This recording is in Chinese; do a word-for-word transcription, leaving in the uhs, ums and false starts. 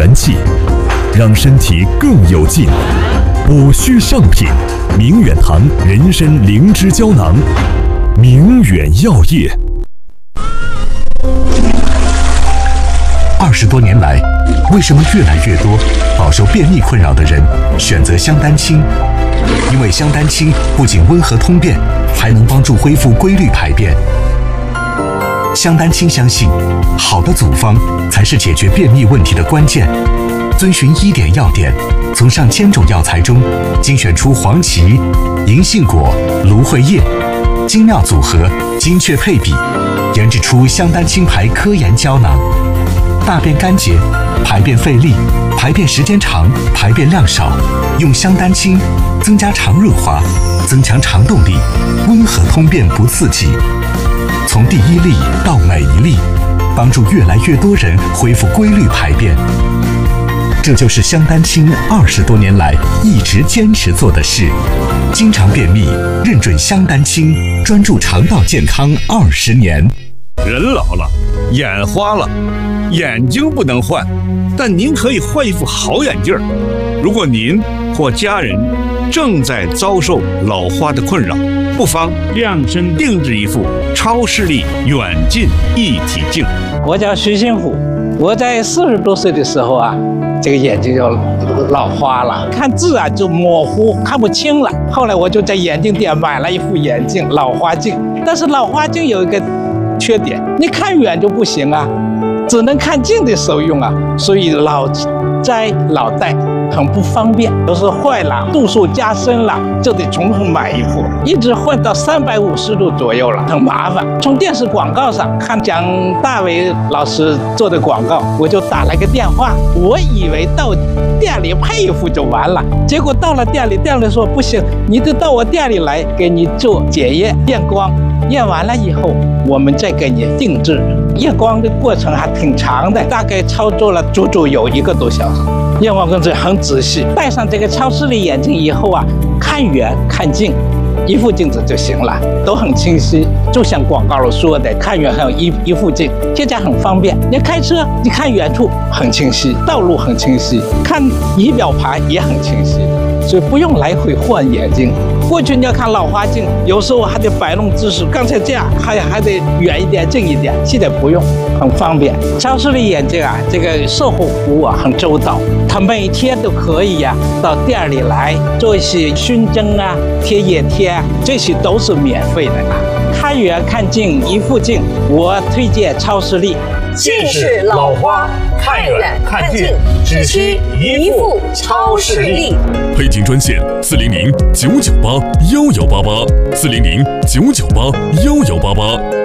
元气，让身体更有劲。补虚上品，明远堂人参灵芝胶囊，明远药业。 二十多年来，为什么越来越多饱受便秘困扰的人选择香丹清？因为香丹清不仅温和通便，还能帮助恢复规律排便。香丹清相信，好的组方才是解决便秘问题的关键。遵循医典药典，从上千种药材中精选出黄芪、银杏果、芦荟叶，精妙组合，精确配比，研制出香丹清牌科研胶囊。大便干结、排便费力、排便时间长、排便量少，用香丹清增加肠润滑，增强肠动力，温和通便不刺激。从第一粒到每一粒，帮助越来越多人恢复规律排便。这就是香丹清二十多年来一直坚持做的事。经常便秘，认准香丹清，专注肠道健康二十年。 人老了，眼花了，眼睛不能换，但您可以换一副好眼镜。如果您或家人正在遭受老花的困扰，不妨量身定制一副超视力远近一体镜。 我叫徐新虎，我在四十多岁的时候啊，这个眼睛就老花了，看字啊就模糊，看不清了。后来我就在眼镜店买了一副眼镜，老花镜。但是老花镜有一个缺点，你看远就不行啊，只能看近的时候用啊，所以老摘老戴很不方便，有时候坏了，度数加深了，就得重新买一副，一直换到三百五十度左右了，很麻烦。从电视广告上看蒋大为老师做的广告，我就打了个电话，我以为到店里配一副就完了，结果到了店里，店里说不行，你得到我店里来给你做检验验光，验完了以后我们再给你定制。验光的过程还挺长的，大概操作了足足有一个多小时。验光工作很仔细，戴上这个超视力眼镜以后啊，看远看近一副镜子就行了，都很清晰，就像广告里说的，看远还有一一副镜，现在很方便。你开车，你看远处很清晰，道路很清晰，看仪表盘也很清晰，所以不用来回换眼镜。过去你要看老花镜，有时候还得摆弄姿势，刚才这样还还得远一点、近一点，现在不用，很方便。超视力眼镜啊，这个售后服务啊很周到，他每天都可以呀、啊、到店里来做一些熏蒸啊、贴眼贴啊，这些都是免费的啊。看远看近一副镜，我推荐超视力。 近视老花，看远看近，只需一副超视力。 配镜专线：四零零九九八幺幺八八，四零零九九八幺幺八八。